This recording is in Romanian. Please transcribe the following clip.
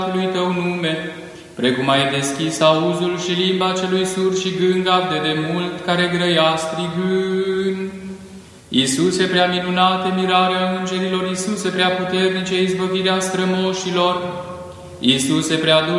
lui Tău nume, precum ai deschis auzul și limba celui surd și gângav de mult, care grăia strigând. Iisuse prea minunate, mirarea îngerilor, Iisuse prea puternice, izbăvirea strămoșilor, Iisuse prea